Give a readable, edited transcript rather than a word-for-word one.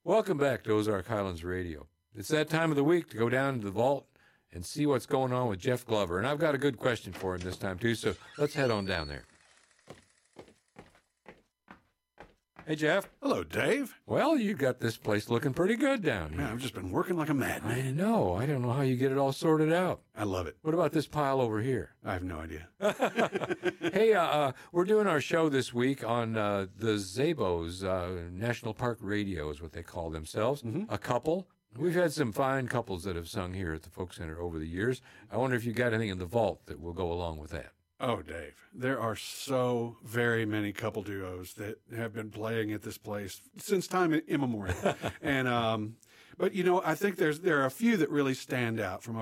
Welcome back to Ozark Highlands Radio. It's that time of the week to go down to the vault and see what's going on with Jeff Glover. And I've got a good question for him this time, too, so let's head on down there. Hey, Jeff. Hello, Dave. Well, you got this place looking pretty good down here. Man, I've just been working like a madman. I know. I don't know how you get it all sorted out. I love it. What about this pile over here? I have no idea. Hey, we're doing our show this week on the Zabos, National Park Radio is what they call themselves, a couple. We've had some fine couples that have sung here at the Folk Center over the years. I wonder if you got anything in the vault that will go along with that. Oh, Dave, there are so very many couple duos that have been playing at this place since time immemorial. And, but, you know, I think there are a few that really stand out from